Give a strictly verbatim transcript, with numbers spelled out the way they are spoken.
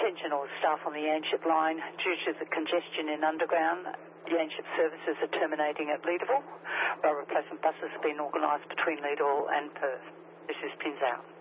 Attention all staff on the Yanship line. Due to the congestion in underground, Yanship services are terminating at Leederville. Rail replacement buses have been organised between Leederville and Perth. This is Pins out.